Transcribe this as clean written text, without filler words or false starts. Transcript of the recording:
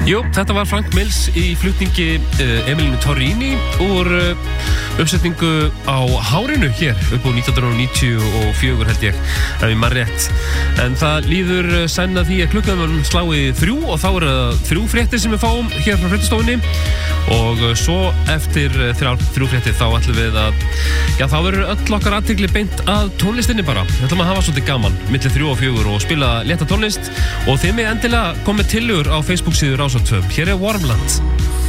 Jú, þetta var Frank Mills í flutningi Emilinu Torrini úr uppsetningu á Hárinu hér upp á 1994 held ég, ef ég man rétt. En það líður senn að því að klukkan slái 3 og þá eru það 3 fréttir sem við fáum hér frá fréttastofunni og svo eftir 3 fréttir þá ætlum við að, já þá verður öll okkar athygli beint að tónlistinni bara. Við ætlum að hafa svolítið gaman milli 3 og 4 og spila létta tónlist og þið með endilega komið tillögur á Facebook síðu Rás á 2. Hér er Warmland.